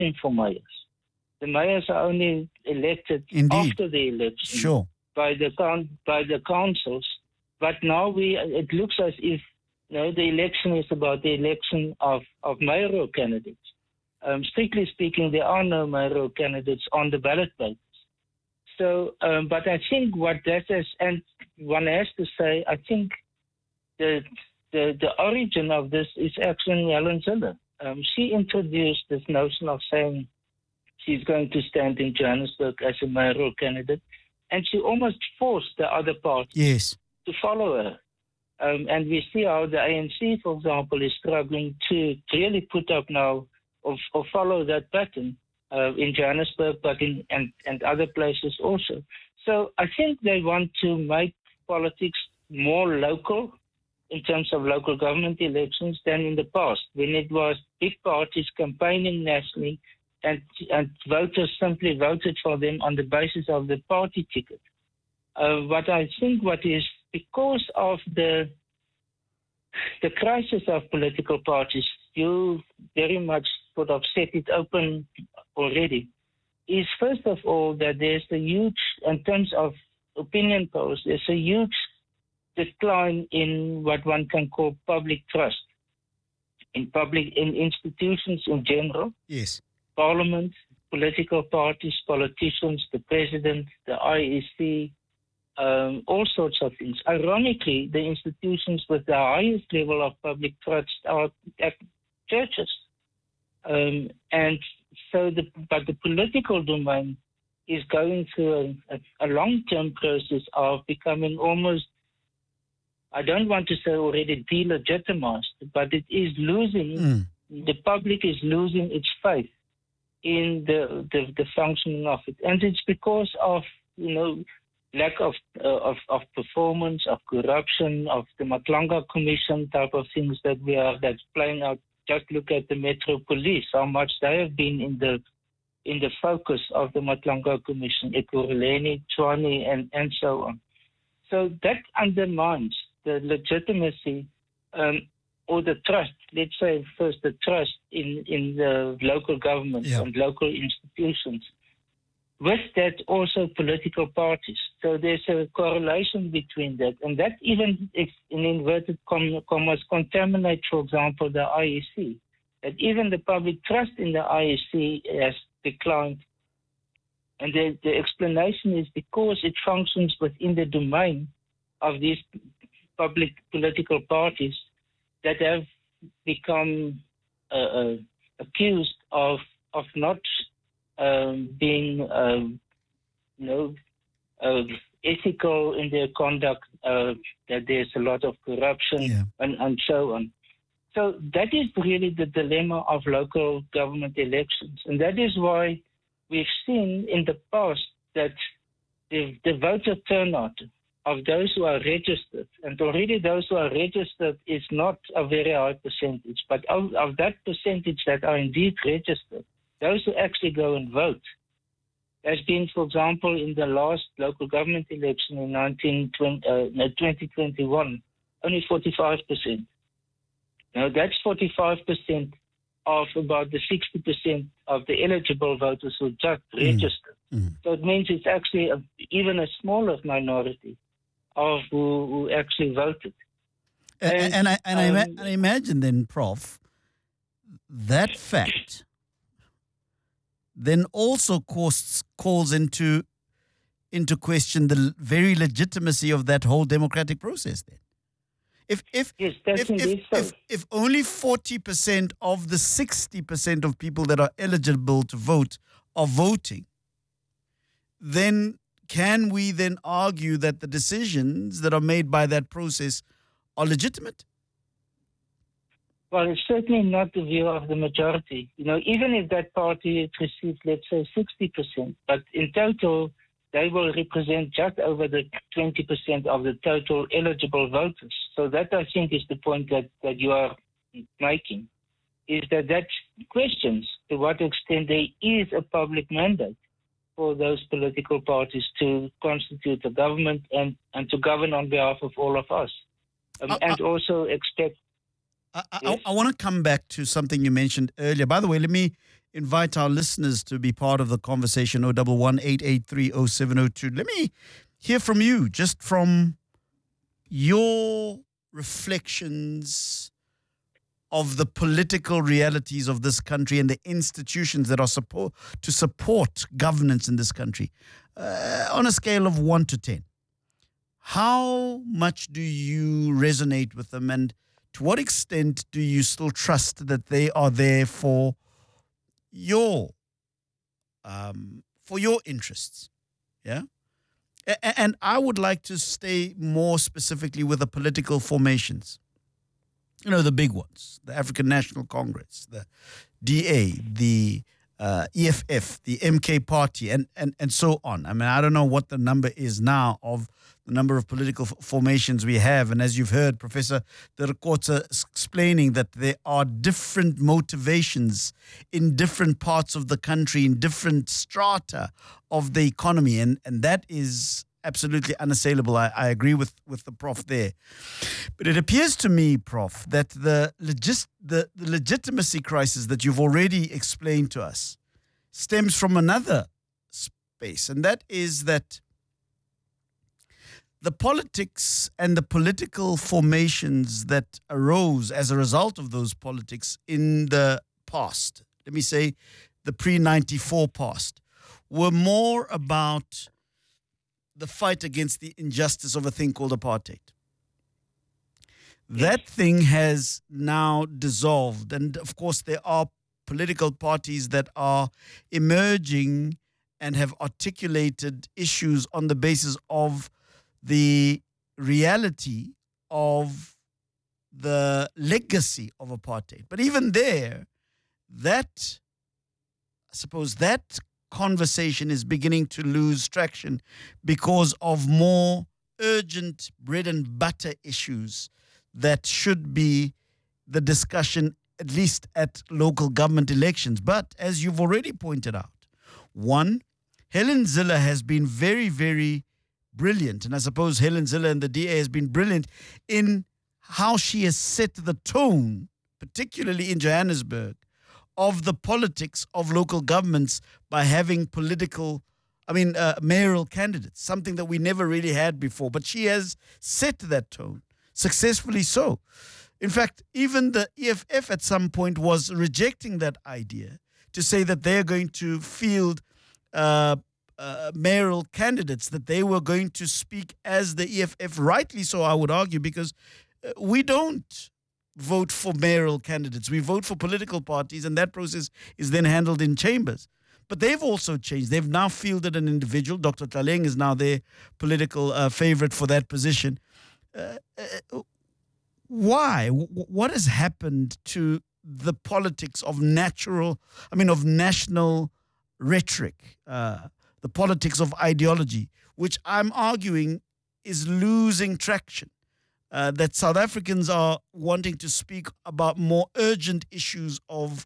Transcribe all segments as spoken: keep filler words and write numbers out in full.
voting for mayors. The mayors are only elected Indeed. after the election Sure. by the coun- by the councils. But now we it looks as if you know, the election is about the election of, of mayoral candidates. Um, strictly speaking, there are no mayoral candidates on the ballot papers. So, um, but I think what that is, and one has to say, I think the the, the origin of this is actually Helen Zille. Um, she introduced this notion of saying she's going to stand in Johannesburg as a mayoral candidate, and she almost forced the other parties Yes. to follow her. Um, and we see how the A N C, for example, is struggling to really put up now or, or follow that pattern uh, in Johannesburg, but in and, and other places also. So I think they want to make politics more local in terms of local government elections than in the past, when it was big parties campaigning nationally and, and voters simply voted for them on the basis of the party ticket. Uh, but I think what is because of the the crisis of political parties, you very much sort of set it open already, is first of all that there's a huge, in terms of opinion polls, there's a huge decline in what one can call public trust in public in institutions in general. Yes. Parliament, political parties, politicians, the president, the I E C, um, all sorts of things. Ironically, the institutions with the highest level of public trust are at churches. Um, and so, the, but the political domain is going through a, a, a long-term process of becoming almost, I don't want to say already delegitimized, but it is losing, Mm. the public is losing its faith in the, the, the functioning of it. And it's because of, you know, lack of, uh, of, of performance, of corruption, of the Matlanga Commission type of things that we are, that's playing out. Just look at the Metro Police, how much they have been in the in the focus of the Matlanga Commission, Ekurhuleni, Tshwane, and, and so on. So that undermines the legitimacy um, or the trust, let's say first the trust in, in the local government Yeah. and local institutions. With that, also political parties. So there's a correlation between that. And that even, if in inverted commas, contaminates, for example, the I E C. That even the public trust in the I E C has declined. And the, the explanation is because it functions within the domain of these public political parties that have become uh, uh, accused of of not um, being, um, you know, uh, ethical in their conduct, uh, that there's a lot of corruption Yeah. and, and so on. So that is really the dilemma of local government elections. And that is why we've seen in the past that the, the voter turnout of those who are registered, and already those who are registered is not a very high percentage, but of, of that percentage that are indeed registered, those who actually go and vote, has been, for example, in the last local government election in nineteen twenty, uh, no, twenty twenty-one, only forty-five percent. Now, that's forty-five percent of about the sixty percent of the eligible voters who just registered. Mm. So it means it's actually a, even a smaller minority of who, who actually voted. And, And, and, I, and, I, ima- um, and I imagine then, Professor, that fact then also costs, calls into, into question the l- very legitimacy of that whole democratic process then. If, if, Yes, that's if, indeed if, so. if, if only forty percent of the sixty percent of people that are eligible to vote are voting, then can we then argue that the decisions that are made by that process are legitimate? Well, it's certainly not the view of the majority. You know, even if that party receives, let's say, sixty percent, but in total, they will represent just over the twenty percent of the total eligible voters. So that, I think, is the point that, that you are making, is that that questions to what extent there is a public mandate for those political parties to constitute a government and, and to govern on behalf of all of us. Um, Uh, and also expect I, I, Yes. I want to come back to something you mentioned earlier. By the way, let me invite our listeners to be part of the conversation. oh one one, eight eight three, oh seven oh two. Let me hear from you, just from your reflections of the political realities of this country and the institutions that are support to support governance in this country. Uh, on a scale of one to ten, how much do you resonate with them, and to what extent do you still trust that they are there for your um, for your interests? Yeah. A- and I would like to stay more specifically with the political formations. You know, the big ones: the African National Congress, the D A, the uh, E F F, the M K Party, and, and, and so on. I mean, I don't know what the number is now of the number of political f- formations we have. And as you've heard Professor De Rekotse explaining, that there are different motivations in different parts of the country, in different strata of the economy. And, and that is absolutely unassailable. I, I agree with, with the Prof there. But it appears to me, Prof, that the, legis- the, the legitimacy crisis that you've already explained to us stems from another space, and that is that the politics and the political formations that arose as a result of those politics in the past, let me say the pre ninety-four past, were more about the fight against the injustice of a thing called apartheid. That thing has now dissolved. And of course, there are political parties that are emerging and have articulated issues on the basis of the reality of the legacy of apartheid. But even there, that, I suppose, that conversation is beginning to lose traction because of more urgent bread and butter issues that should be the discussion, at least at local government elections. But as you've already pointed out, one, Helen Zille has been very, very brilliant. And I suppose Helen Zille and the D A has been brilliant in how she has set the tone, particularly in Johannesburg, of the politics of local governments by having political, I mean, uh, mayoral candidates, something that we never really had before. But she has set that tone, successfully so. In fact, even the E F F at some point was rejecting that idea to say that they're going to field uh, uh, mayoral candidates, that they were going to speak as the E F F, rightly so, I would argue, because uh, we don't vote for mayoral candidates. We vote for political parties, and that process is then handled in chambers. But they've also changed. They've now fielded an individual. Doctor Tlaleng is now their political uh, favorite for that position. Uh, uh, why? W- what has happened to the politics of natural, I mean, of national rhetoric, uh, the politics of ideology, which I'm arguing is losing traction? Uh, that South Africans are wanting to speak about more urgent issues of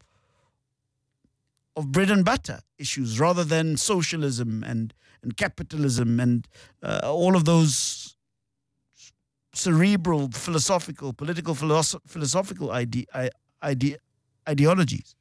of bread and butter issues rather than socialism and, and capitalism and uh, all of those cerebral, philosophical, political, philosoph- philosophical ide- ide- ideologies.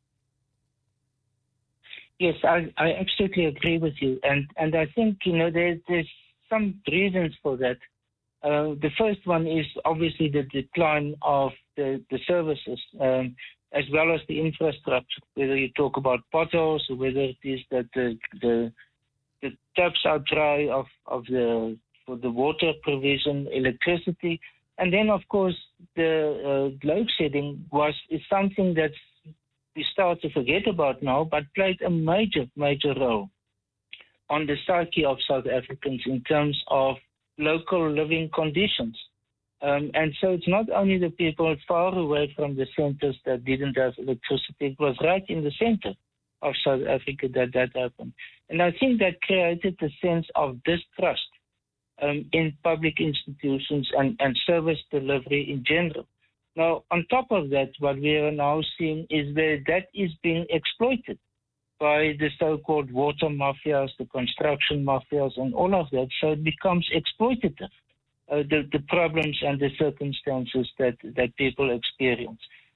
Yes, I, I absolutely agree with you. And, and I think, you know, there's, there's some reasons for that. Uh, the first one is obviously the decline of the, the services, um, as well as the infrastructure, whether you talk about potholes or whether it is that the, the, the taps are dry of, of the, for the water provision, electricity. And then, of course, the uh, load shedding was, is something that we start to forget about now, but played a major, major role on the psyche of South Africans in terms of local living conditions. Um, and so it's not only the people far away from the centers that didn't have electricity, it was right in the center of South Africa that that happened. And I think that created a sense of distrust um, in public institutions and, and service delivery in general. Now, on top of that, what we are now seeing is that that is being exploited by the so-called water mafias, the construction mafias, and all of that. So it becomes exploitative, uh, the, the problems and the circumstances that, that people experience.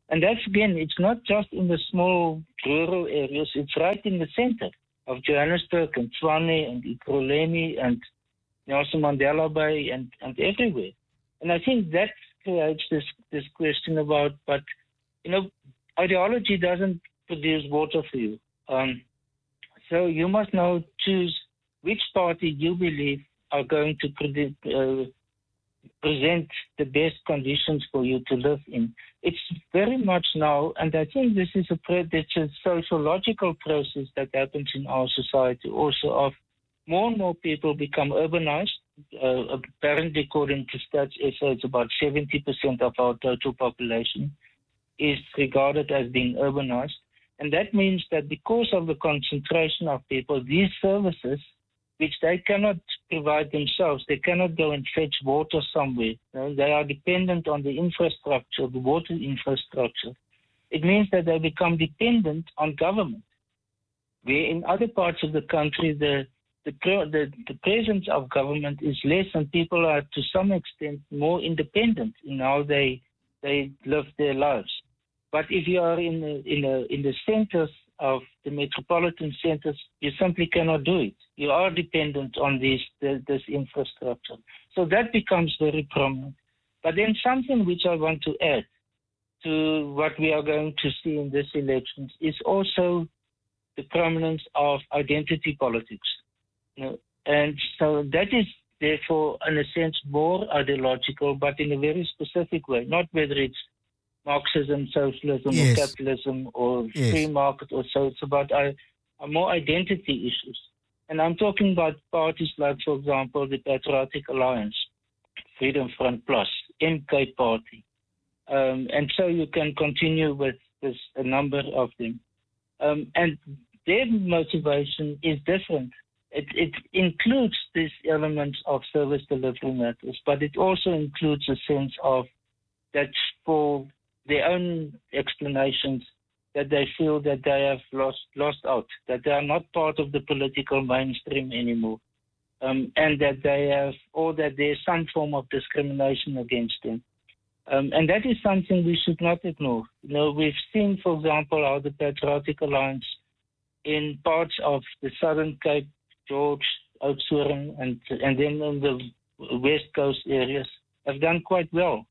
And that's, again, it's not just in the small rural areas, it's right in the center of Johannesburg and Tshwane and Ekurhuleni and Nelson Mandela Bay and, and everywhere. And I think that creates this, this question about, but, you know, ideology doesn't produce water for you. Um, so you must now choose which party you believe are going to predict, uh, present the best conditions for you to live in. It's very much now, and I think this is a, it's a sociological process that happens in our society also, of more and more people become urbanized. Uh, apparently, according to Stats S A, it's about seventy percent of our total population is regarded as being urbanized. And that means that because of the concentration of people, these services, which they cannot provide themselves, they cannot go and fetch water somewhere. You know, they are dependent on the infrastructure, the water infrastructure. It means that they become dependent on government, where in other parts of the country, the the, the, the presence of government is less and people are to some extent more independent in how they they live their lives. But if you are in the, in the, in the centers of the metropolitan centers, you simply cannot do it. You are dependent on these, the, this infrastructure. So that becomes very prominent. But then something which I want to add to what we are going to see in this elections is also the prominence of identity politics. You know, and so that is therefore, in a sense, more ideological, but in a very specific way, not whether it's Marxism, socialism, yes. or capitalism, or yes. free market, or so. It's about uh, more identity issues. And I'm talking about parties like, for example, the Patriotic Alliance, Freedom Front Plus, M K Party. Um, and so you can continue with, with a number of them. Um, and their motivation is different. It, it includes these elements of service delivery matters, but it also includes a sense of that for their own explanations, that they feel that they have lost lost out, that they are not part of the political mainstream anymore, um, and that they have, or that there's some form of discrimination against them. Um, and that is something we should not ignore. You know, we've seen, for example, how the Patriotic Alliance in parts of the Southern Cape, George, Oudtshoorn, and and then in the West Coast areas have done quite well.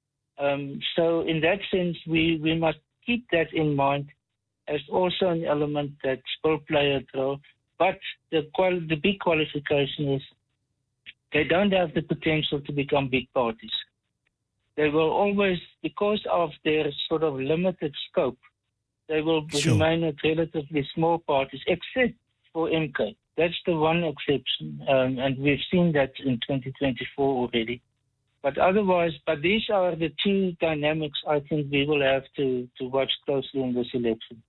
Um, so in that sense, we, we must keep that in mind as also an element that will play a role. But the quali- the big qualification is they don't have the potential to become big parties. They will always, because of their sort of limited scope, they will Sure. remain at relatively small parties, except for M K. That's the one exception, um, and we've seen that in twenty twenty-four already. But otherwise, but these are the two dynamics I think we will have to, to watch closely in this election.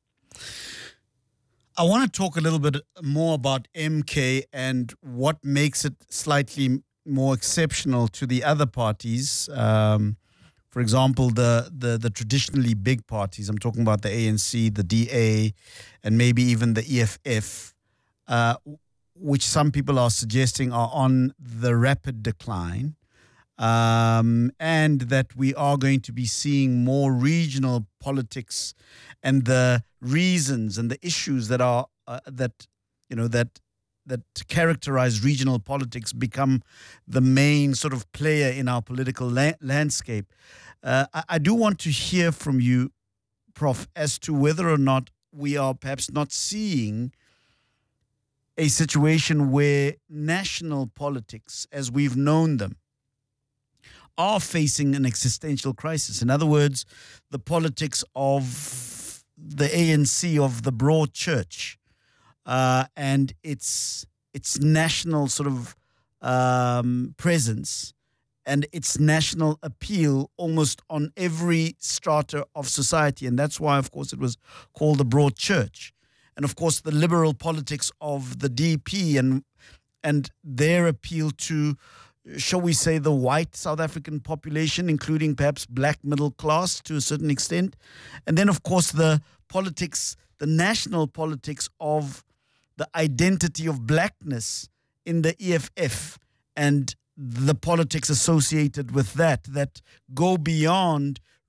I want to talk a little bit more about M K and what makes it slightly more exceptional to the other parties. Um, for example, the, the the traditionally big parties. I'm talking about the A N C, the D A, and maybe even the E F F, uh, which some people are suggesting are on the rapid decline. Um, and that we are going to be seeing more regional politics, and the reasons and the issues that are uh, that you know that that characterize regional politics become the main sort of player in our political la- landscape. Uh, I, I do want to hear from you, Professor, as to whether or not we are perhaps not seeing a situation where national politics, as we've known them, are facing an existential crisis. In other words, the politics of the A N C, of the broad church, uh, and its its national sort of um, presence and its national appeal almost on every strata of society. And that's why, of course, it was called the broad church. And, of course, the liberal politics of the D P and and their appeal to, shall we say, the white South African population, including perhaps black middle class to a certain extent. And then, of course, the politics, the national politics of the identity of blackness in the E F F and the politics associated with that, that go beyond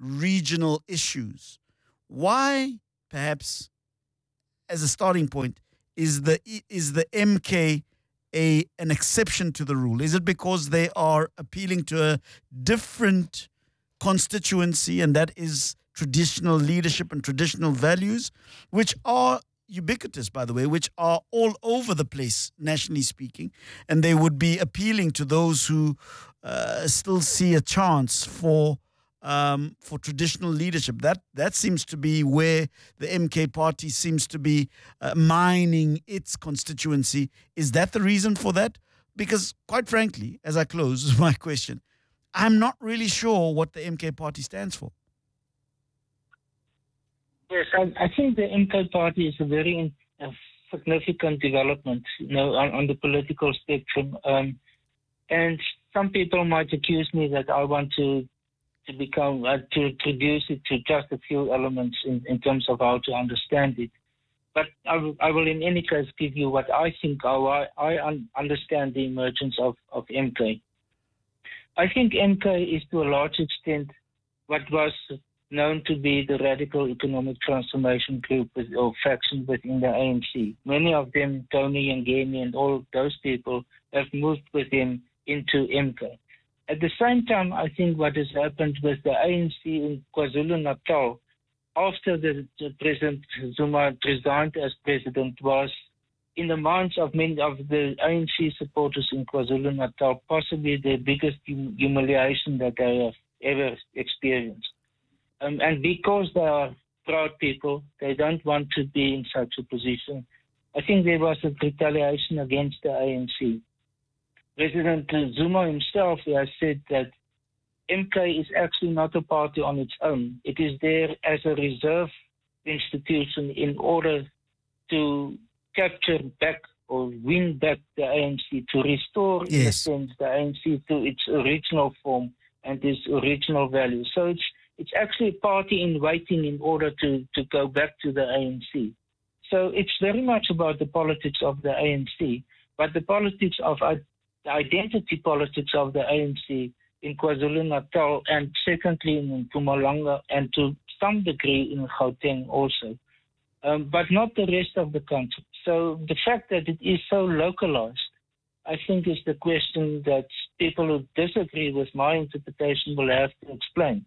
regional issues. Why, perhaps, as a starting point, is the is the M K a an exception to the rule? Is it because they are appealing to a different constituency, and that is traditional leadership and traditional values, which are ubiquitous, by the way, which are all over the place, nationally speaking, and they would be appealing to those who uh, still see a chance for um, for traditional leadership? That that seems to be where the M K party seems to be uh, mining its constituency. Is that the reason for that? Because, quite frankly, as I close my question, I'm not really sure what the M K party stands for. Yes, I, I think the M K party is a very uh, significant development, you know, on, on the political spectrum. Um, and some people might accuse me that I want to to become uh, to reduce it to just a few elements in, in terms of how to understand it. But I, w- I will, in any case, give you what I think, how I, I un- understand the emergence of, of M K. I think M K is to a large extent what was known to be the Radical Economic Transformation Group with, or faction within the A N C. Many of them, Tony and Ngeni and all those people, have moved with him into M K. At the same time, I think what has happened with the A N C in KwaZulu-Natal after the, the President Zuma resigned as president was, in the minds of many of the A N C supporters in KwaZulu-Natal, possibly the biggest hum- humiliation that they have ever experienced. Um, and because they are proud people, they don't want to be in such a position. I think there was a retaliation against the A N C. President Zuma himself has said that M K is actually not a party on its own. It is there as a reserve institution in order to capture back or win back the A N C, to restore, yes, in a sense, the A N C to its original form and its original values. So it's it's actually a party in waiting in order to, to go back to the A N C. So it's very much about the politics of the A N C, but the politics of uh, the identity politics of the A N C in KwaZulu-Natal, and secondly in Mpumalanga, and to some degree in Gauteng also, um, but not the rest of the country. So the fact that it is so localized, I think, is the question that people who disagree with my interpretation will have to explain.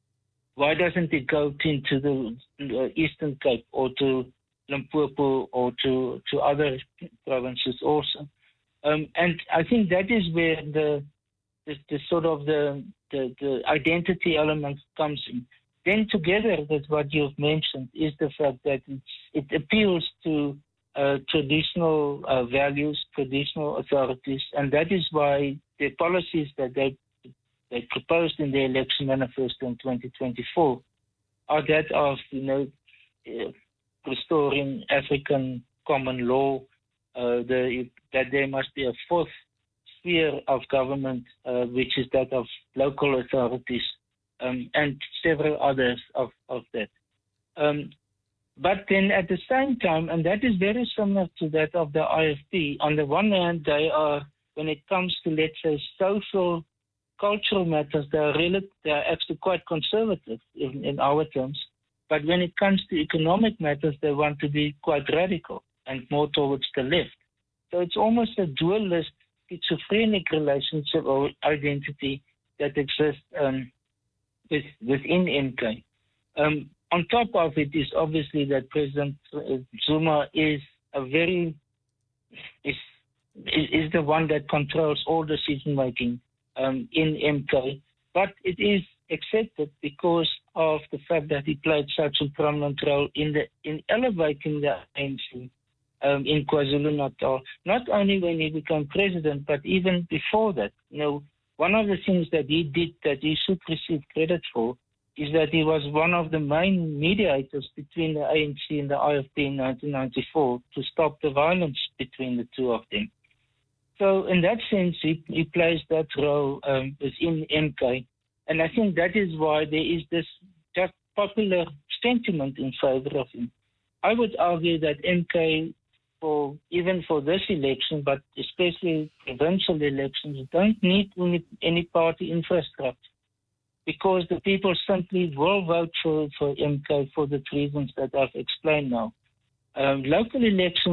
Why doesn't it go into the uh, Eastern Cape or to Limpopo or to, to other provinces also? Um, and I think that is where the the, the sort of the, the the identity element comes in. Then together with what you've mentioned is the fact that it's, it appeals to uh, traditional uh, values, traditional authorities, and that is why the policies that they they proposed in the election manifesto in twenty twenty-four are that of, you know, uh, restoring African common law, uh, the, that there must be a fourth sphere of government, uh, which is that of local authorities, um, and several others of, of that. Um, but then at the same time, and that is very similar to that of the I F P, on the one hand, they are, when it comes to, let's say, social, cultural matters, they are, really, they are actually quite conservative in, in our terms. But when it comes to economic matters, they want to be quite radical and more towards the left. So it's almost a dualist, schizophrenic relationship or identity that exists um, with, within M K. Um, on top of it is obviously that President Zuma is a very is is the one that controls all decision making um, in M K, but it is accepted because of the fact that he played such a prominent role in the in elevating the A N C um, in KwaZulu-Natal, not only when he became president, but even before that. You know, one of the things that he did that he should receive credit for is that he was one of the main mediators between the A N C and the I F P in nineteen ninety-four to stop the violence between the two of them. So in that sense, he, he plays that role um, within M K. And I think that is why there is this just popular sentiment in favor of him. I would argue that M K, for even for this election, but especially provincial elections, don't need any, any party infrastructure. because the people simply will vote for, for M K for the reasons that I've explained now. Um, local elections